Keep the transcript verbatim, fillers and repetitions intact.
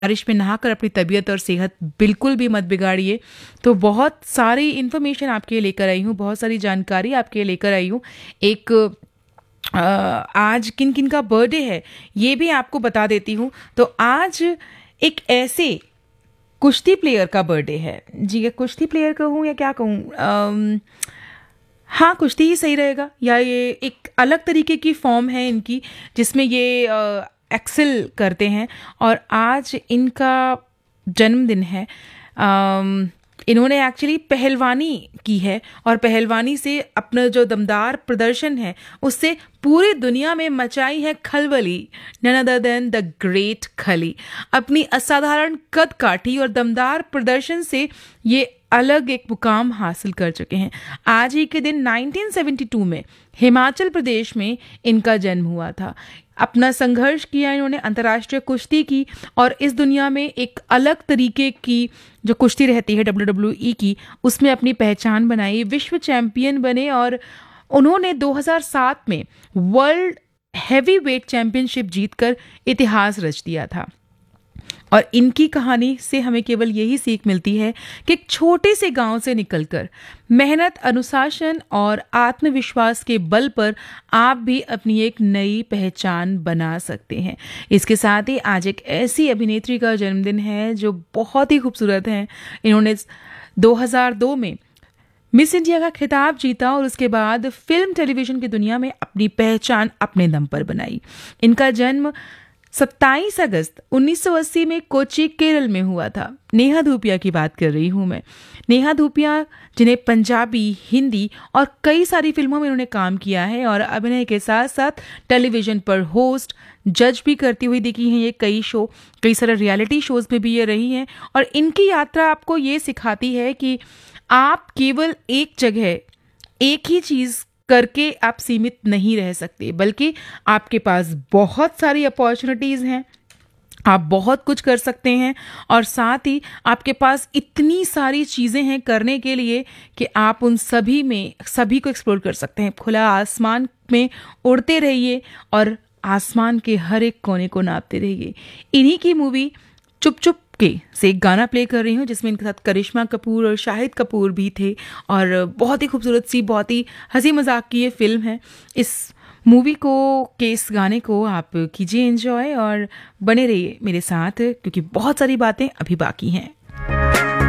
बारिश में नहाकर अपनी तबीयत और सेहत बिल्कुल भी मत बिगाड़िए। तो बहुत सारी इन्फॉर्मेशन आपके लिए लेकर आई हूँ, बहुत सारी जानकारी आपके लिए लेकर आई हूँ। एक अ, आज किन किन का बर्थडे है ये भी आपको बता देती हूँ। तो आज एक ऐसे कुश्ती प्लेयर का बर्थडे है जी। कुश्ती प्लेयर कहूँ या क्या कहूँ, अम, हाँ कुश्ती ही सही रहेगा। या ये एक अलग तरीके की फॉर्म है इनकी जिसमें ये एक्सेल करते हैं। और आज इनका जन्मदिन है। अम, इन्होंने एक्चुअली पहलवानी की है और पहलवानी से अपना जो दमदार प्रदर्शन है उससे पूरी दुनिया में मचाई है खलबली। None other than the great खली। अपनी असाधारण कद काठी और दमदार प्रदर्शन से ये अलग एक मुकाम हासिल कर चुके हैं। आज ही के दिन नाइनटीन सेवेंटी टू में हिमाचल प्रदेश में इनका जन्म हुआ था। अपना संघर्ष किया इन्होंने, अंतर्राष्ट्रीय कुश्ती की और इस दुनिया में एक अलग तरीके की जो कुश्ती रहती है डब्ल्यू डब्ल्यू ई की, उसमें अपनी पहचान बनाई, विश्व चैंपियन बने और उन्होंने दो हज़ार सात में वर्ल्ड हैवी वेट चैंपियनशिप जीतकर इतिहास रच दिया था। और इनकी कहानी से हमें केवल यही सीख मिलती है कि एक छोटे से गांव से निकलकर मेहनत, अनुशासन और आत्मविश्वास के बल पर आप भी अपनी एक नई पहचान बना सकते हैं। इसके साथ ही आज एक ऐसी अभिनेत्री का जन्मदिन है जो बहुत ही खूबसूरत है। इन्होंने दो हज़ार दो में मिस इंडिया का खिताब जीता और उसके बाद फिल्म टेलीविजन की दुनिया में अपनी पहचान अपने दम पर बनाई। इनका जन्म सत्ताईस अगस्त उन्नीस सौ अस्सी में कोच्चि केरल में हुआ था। नेहा धूपिया की बात कर रही हूँ मैं। नेहा धूपिया जिन्हें पंजाबी, हिंदी और कई सारी फिल्मों में उन्होंने काम किया है और अभिनय के साथ साथ टेलीविजन पर होस्ट, जज भी करती हुई दिखी हैं। ये कई शो, कई सारे रियलिटी शोज में भी ये रही हैं। और इनकी यात्रा आपको ये सिखाती है कि आप केवल एक जगह एक ही चीज़ करके आप सीमित नहीं रह सकते, बल्कि आपके पास बहुत सारी अपॉर्चुनिटीज़ हैं, आप बहुत कुछ कर सकते हैं और साथ ही आपके पास इतनी सारी चीज़ें हैं करने के लिए कि आप उन सभी में सभी को एक्सप्लोर कर सकते हैं। खुला आसमान में उड़ते रहिए और आसमान के हर एक कोने को नापते रहिए। इन्हीं की मूवी चुप चुप के से एक गाना प्ले कर रही हूँ जिसमें इनके साथ करिश्मा कपूर और शाहिद कपूर भी थे और बहुत ही खूबसूरत सी, बहुत ही हंसी मजाक की ये फिल्म है। इस मूवी को के इस गाने को आप कीजिए एंजॉय और बने रहिए मेरे साथ क्योंकि बहुत सारी बातें अभी बाकी हैं।